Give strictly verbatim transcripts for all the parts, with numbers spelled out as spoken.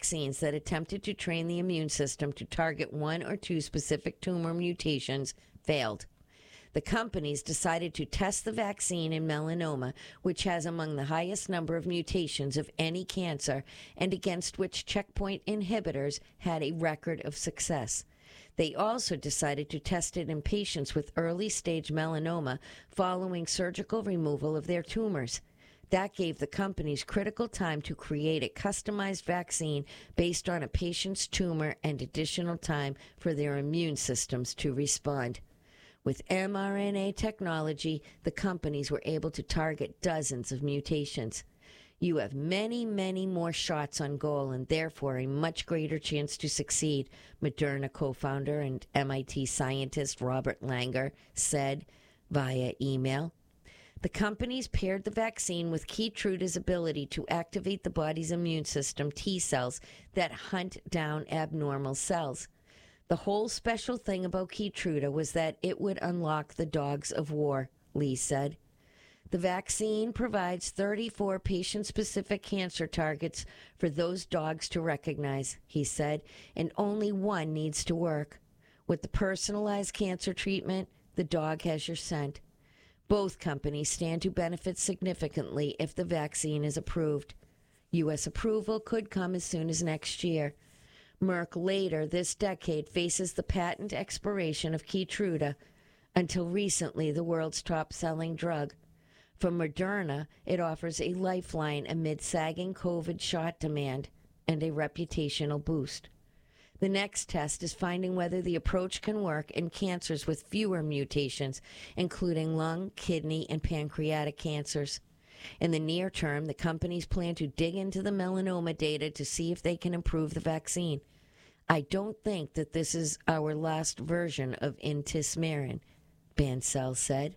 vaccines that attempted to train the immune system to target one or two specific tumor mutations failed. The companies decided to test the vaccine in melanoma, which has among the highest number of mutations of any cancer and against which checkpoint inhibitors had a record of success. They also decided to test it in patients with early-stage melanoma following surgical removal of their tumors. That gave the companies critical time to create a customized vaccine based on a patient's tumor and additional time for their immune systems to respond. With mRNA technology, the companies were able to target dozens of mutations. You have many, many more shots on goal and therefore a much greater chance to succeed, Moderna co-founder and M I T scientist Robert Langer said via email. The companies paired the vaccine with Keytruda's ability to activate the body's immune system T cells that hunt down abnormal cells. The whole special thing about Keytruda was that it would unlock the dogs of war, Lee said. The vaccine provides thirty-four patient-specific cancer targets for those dogs to recognize, he said, and only one needs to work. With the personalized cancer treatment, the dog has your scent. Both companies stand to benefit significantly if the vaccine is approved. U S approval could come as soon as next year. Merck later this decade faces the patent expiration of Keytruda, until recently the world's top-selling drug. For Moderna, it offers a lifeline amid sagging COVID shot demand and a reputational boost. The next test is finding whether the approach can work in cancers with fewer mutations, including lung, kidney, and pancreatic cancers. In the near term, the companies plan to dig into the melanoma data to see if they can improve the vaccine. I don't think that this is our last version of Intismeran, Bancel said.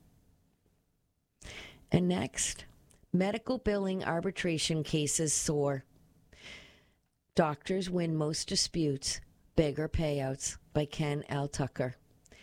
And next, medical billing arbitration cases soar. Doctors win most disputes, bigger payouts, by Ken L. Tucker.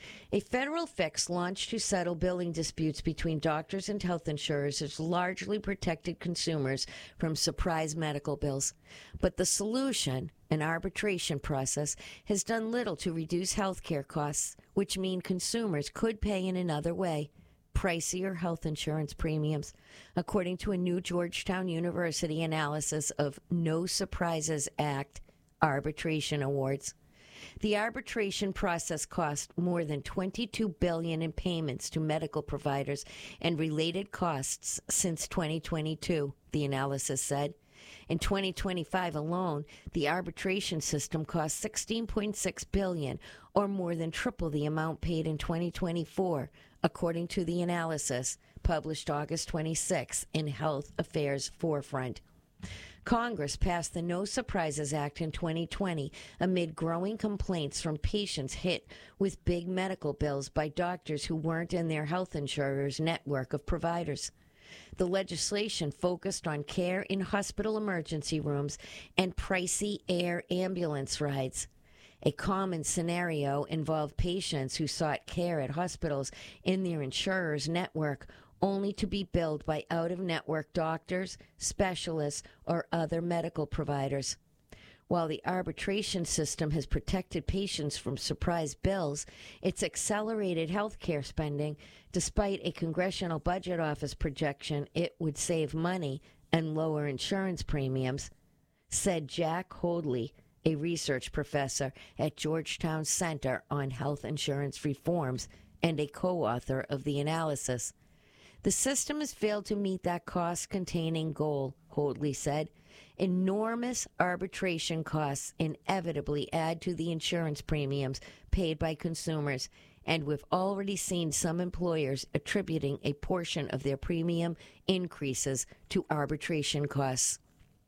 A federal fix launched to settle billing disputes between doctors and health insurers has largely protected consumers from surprise medical bills. But the solution, an arbitration process, has done little to reduce health care costs, which mean consumers could pay in another way, pricier health insurance premiums, according to a new Georgetown University analysis of No Surprises Act arbitration awards. The arbitration process cost more than twenty-two billion dollars in payments to medical providers and related costs since twenty twenty-two, the analysis said. In twenty twenty-five alone, the arbitration system cost sixteen point six billion dollars, or more than triple the amount paid in twenty twenty-four, according to the analysis published August twenty-sixth in Health Affairs Forefront. Congress passed the No Surprises Act in twenty twenty amid growing complaints from patients hit with big medical bills by doctors who weren't in their health insurer's network of providers. The legislation focused on care in hospital emergency rooms and pricey air ambulance rides. A common scenario involved patients who sought care at hospitals in their insurer's network only to be billed by out-of-network doctors, specialists, or other medical providers. While the arbitration system has protected patients from surprise bills, it's accelerated health care spending. Despite a Congressional Budget Office projection it would save money and lower insurance premiums, said Jack Hoadley, a research professor at Georgetown Center on Health Insurance Reforms and a co-author of the analysis. The system has failed to meet that cost-containing goal, Hoadley said. Enormous arbitration costs inevitably add to the insurance premiums paid by consumers, and we've already seen some employers attributing a portion of their premium increases to arbitration costs.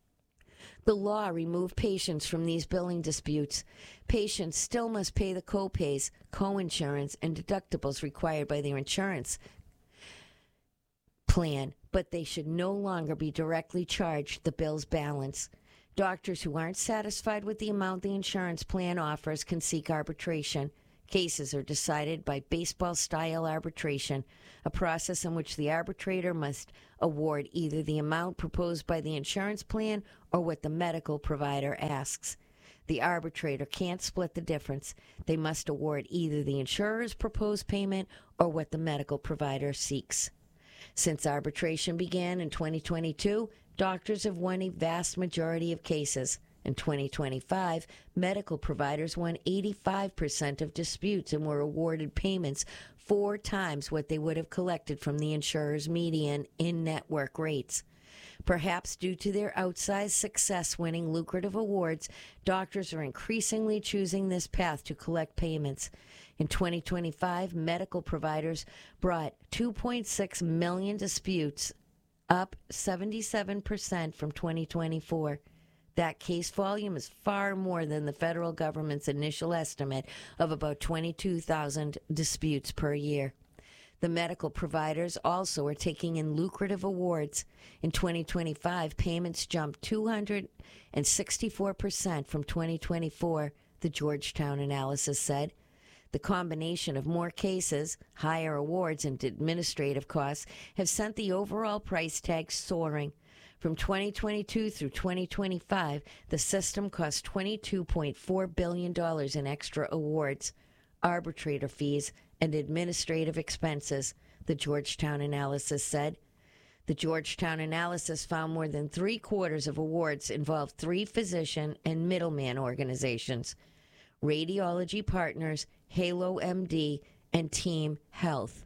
The law removed patients from these billing disputes. Patients still must pay the co-pays, co-insurance, and deductibles required by their insurance plan, but they should no longer be directly charged the bill's balance. Doctors who aren't satisfied with the amount the insurance plan offers can seek arbitration. Cases are decided by baseball-style arbitration, a process in which the arbitrator must award either the amount proposed by the insurance plan or what the medical provider asks. The arbitrator can't split the difference. They must award either the insurer's proposed payment or what the medical provider seeks. Since arbitration began in twenty twenty-two, doctors have won a vast majority of cases. In twenty twenty-five, medical providers won eighty-five percent of disputes and were awarded payments four times what they would have collected from the insurer's median in-network rates. Perhaps due to their outsized success winning lucrative awards, doctors are increasingly choosing this path to collect payments. In twenty twenty-five, medical providers brought two point six million disputes, up seventy-seven percent from twenty twenty-four. That case volume is far more than the federal government's initial estimate of about twenty-two thousand disputes per year. The medical providers also are taking in lucrative awards. In twenty twenty-five, payments jumped two hundred sixty-four percent from twenty twenty-four, the Georgetown analysis said. The combination of more cases, higher awards, and administrative costs have sent the overall price tag soaring. From twenty twenty-two through twenty twenty-five, the system cost twenty-two point four billion dollars in extra awards, arbitrator fees, and administrative expenses, the Georgetown analysis said. The Georgetown analysis found more than three quarters of awards involved three physician and middleman organizations: Radiology Partners, Halo M D, and Team Health.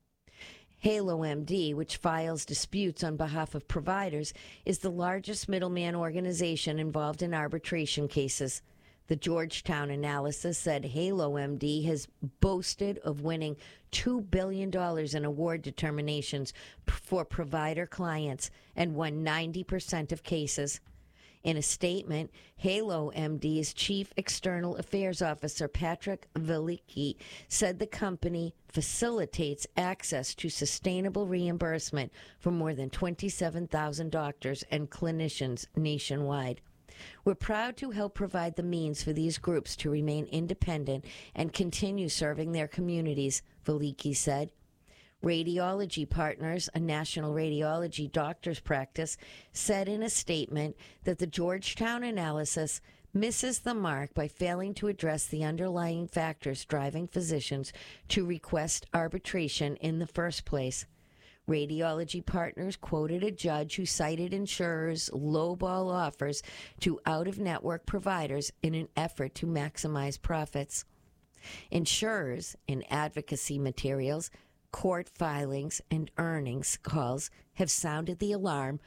Halo M D, which files disputes on behalf of providers, is the largest middleman organization involved in arbitration cases. The Georgetown analysis said Halo M D has boasted of winning two billion dollars in award determinations for provider clients and won ninety percent of cases. In a statement, Halo M D's Chief External Affairs Officer Patrick Velicki said the company facilitates access to sustainable reimbursement for more than twenty-seven thousand doctors and clinicians nationwide. We're proud to help provide the means for these groups to remain independent and continue serving their communities, Velicki said. Radiology Partners, a national radiology doctor's practice, said in a statement that the Georgetown analysis misses the mark by failing to address the underlying factors driving physicians to request arbitration in the first place. Radiology Partners quoted a judge who cited insurers' lowball offers to out-of-network providers in an effort to maximize profits. Insurers, in advocacy materials, court filings, and earnings calls, have sounded the alarm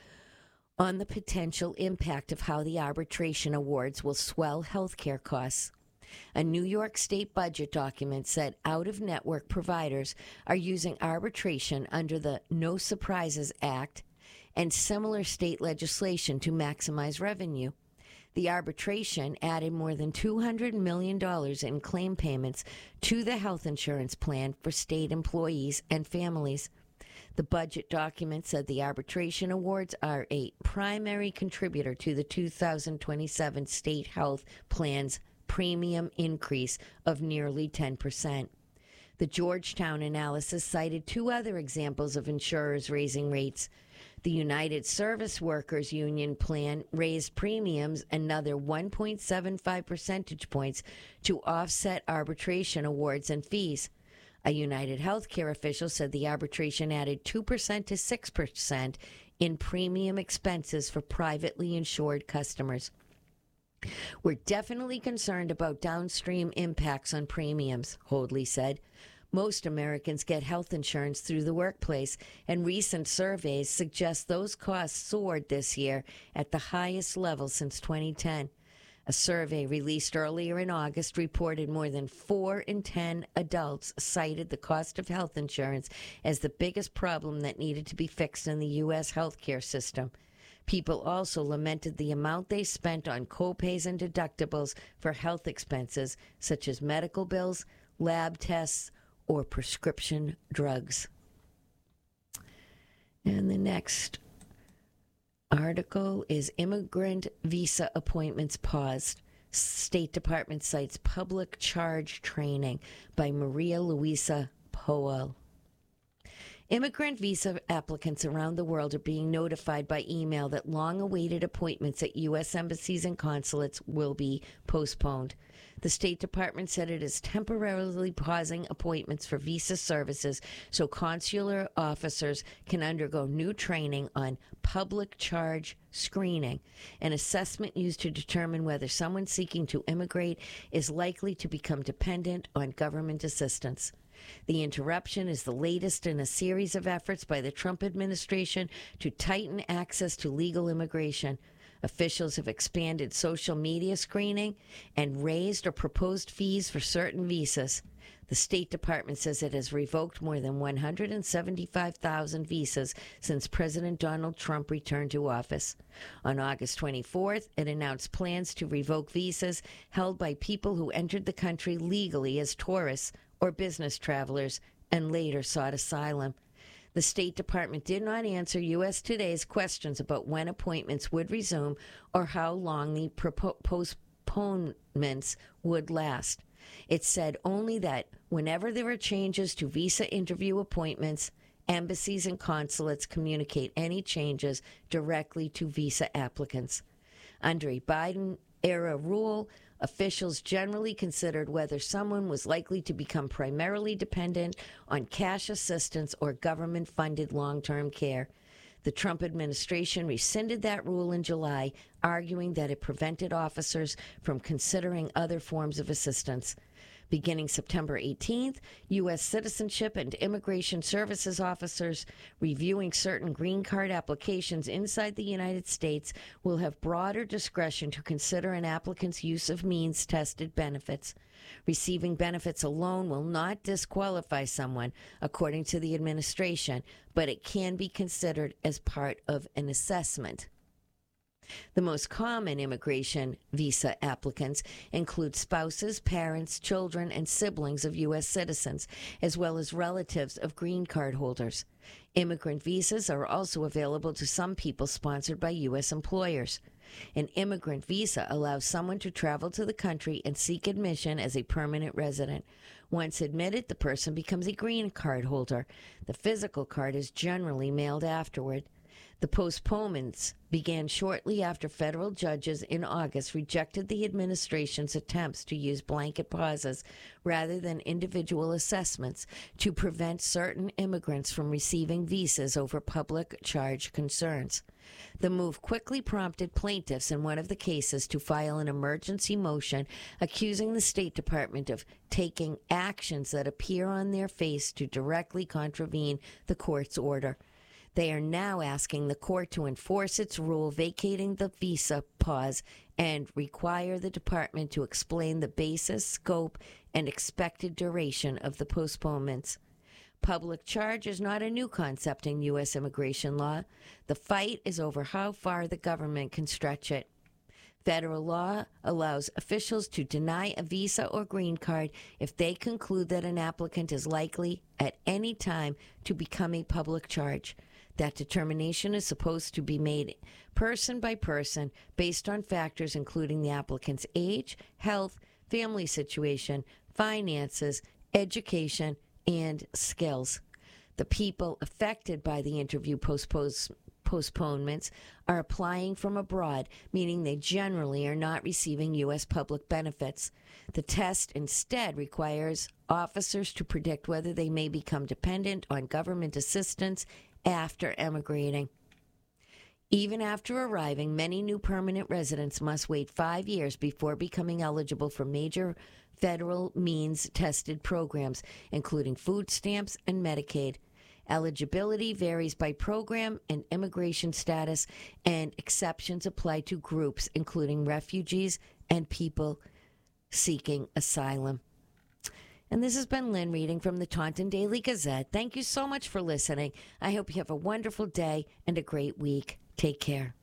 on the potential impact of how the arbitration awards will swell health care costs. A New York State budget document said out-of-network providers are using arbitration under the No Surprises Act and similar state legislation to maximize revenue. The arbitration added more than two hundred million dollars in claim payments to the health insurance plan for state employees and families. The budget document said the arbitration awards are a primary contributor to the two thousand twenty-seven state health plan's premium increase of nearly ten percent. The Georgetown analysis cited two other examples of insurers raising rates. The United Service Workers Union plan raised premiums another one point seven five percentage points to offset arbitration awards and fees. A United Healthcare official said the arbitration added two percent to six percent in premium expenses for privately insured customers. We're definitely concerned about downstream impacts on premiums, Hoadley said. Most Americans get health insurance through the workplace, and recent surveys suggest those costs soared this year at the highest level since twenty ten. A survey released earlier in August reported more than four in ten adults cited the cost of health insurance as the biggest problem that needed to be fixed in the U S healthcare system. People also lamented the amount they spent on copays and deductibles for health expenses such as medical bills, lab tests, or prescription drugs. And the next article is immigrant visa appointments paused. State Department cites public charge training by Maria Luisa Powell. Immigrant visa applicants around the world are being notified by email that long-awaited appointments at U S embassies and consulates will be postponed. The State Department said it is temporarily pausing appointments for visa services so consular officers can undergo new training on public charge screening, an assessment used to determine whether someone seeking to immigrate is likely to become dependent on government assistance. The interruption is the latest in a series of efforts by the Trump administration to tighten access to legal immigration. Officials have expanded social media screening and raised or proposed fees for certain visas. The State Department says it has revoked more than one hundred seventy-five thousand visas since President Donald Trump returned to office. On August twenty-fourth, it announced plans to revoke visas held by people who entered the country legally as tourists or business travelers and later sought asylum. The State Department did not answer U S Today's questions about when appointments would resume or how long the propo- postponements would last. It said only that whenever there are changes to visa interview appointments, embassies and consulates communicate any changes directly to visa applicants. Under a Biden-era rule, officials generally considered whether someone was likely to become primarily dependent on cash assistance or government-funded long-term care. The Trump administration rescinded that rule in July, arguing that it prevented officers from considering other forms of assistance. Beginning September eighteenth, U S Citizenship and Immigration Services officers reviewing certain green card applications inside the United States will have broader discretion to consider an applicant's use of means-tested benefits. Receiving benefits alone will not disqualify someone, according to the administration, but it can be considered as part of an assessment. The most common immigration visa applicants include spouses, parents, children, and siblings of U S citizens, as well as relatives of green card holders. Immigrant visas are also available to some people sponsored by U S employers. An immigrant visa allows someone to travel to the country and seek admission as a permanent resident. Once admitted, the person becomes a green card holder. The physical card is generally mailed afterward. The postponements began shortly after federal judges in August rejected the administration's attempts to use blanket pauses rather than individual assessments to prevent certain immigrants from receiving visas over public charge concerns. The move quickly prompted plaintiffs in one of the cases to file an emergency motion accusing the State Department of taking actions that appear on their face to directly contravene the court's order. They are now asking the court to enforce its rule vacating the visa pause and require the department to explain the basis, scope, and expected duration of the postponements. Public charge is not a new concept in U S immigration law. The fight is over how far the government can stretch it. Federal law allows officials to deny a visa or green card if they conclude that an applicant is likely at any time to become a public charge. That determination is supposed to be made person by person based on factors including the applicant's age, health, family situation, finances, education, and skills. The people affected by the interview postpos- postponements are applying from abroad, meaning they generally are not receiving U S public benefits. The test instead requires officers to predict whether they may become dependent on government assistance after emigrating. Even after arriving, many new permanent residents must wait five years before becoming eligible for major federal means-tested programs, including food stamps and Medicaid. Eligibility varies by program and immigration status, and exceptions apply to groups, including refugees and people seeking asylum. And this has been Lynn reading from the Taunton Daily Gazette. Thank you so much for listening. I hope you have a wonderful day and a great week. Take care.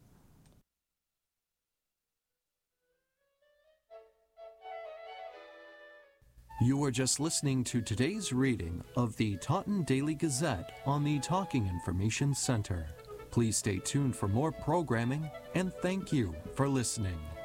You were just listening to today's reading of the Taunton Daily Gazette on the Talking Information Center. Please stay tuned for more programming, and thank you for listening.